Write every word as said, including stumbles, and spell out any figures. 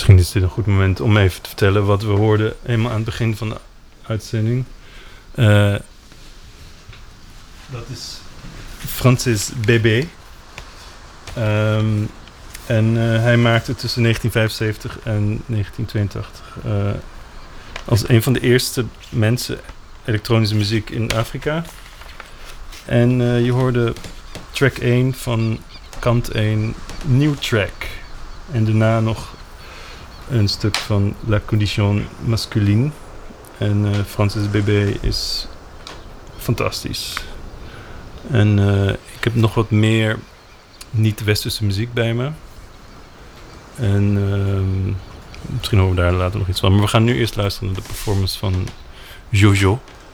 Misschien is dit een goed moment om even te vertellen wat we hoorden helemaal aan het begin van de uitzending. Uh, dat is Francis Bébé. Um, en uh, hij maakte tussen negentien vijfenzeventig en negentien tweeëntachtig uh, als een van de eerste mensen elektronische muziek in Afrika. En uh, je hoorde track één van kant één, New Track. En daarna nog een stuk van La Condition Masculine. En uh, Francis Bébé is fantastisch. En uh, ik heb nog wat meer niet-westerse muziek bij me. En uh, misschien horen we daar later nog iets van. Maar we gaan nu eerst luisteren naar de performance van Jojo.